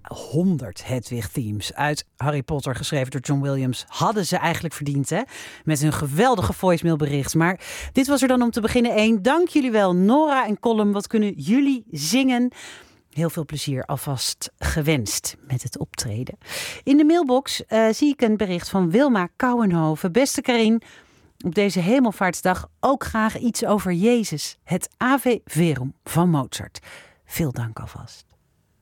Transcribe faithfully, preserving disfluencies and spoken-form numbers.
honderd Hedwig-themes uit Harry Potter, geschreven door John Williams, hadden ze eigenlijk verdiend, hè? Met hun geweldige voicemailbericht. Maar dit was er dan om te beginnen één. Dank jullie wel, Nora en Colm. Wat kunnen jullie zingen? Heel veel plezier alvast gewenst met het optreden. In de mailbox uh, zie ik een bericht van Wilma Kouwenhoven. Beste Karien, op deze hemelvaartsdag ook graag iets over Jezus. Het Ave Verum van Mozart. Veel dank alvast.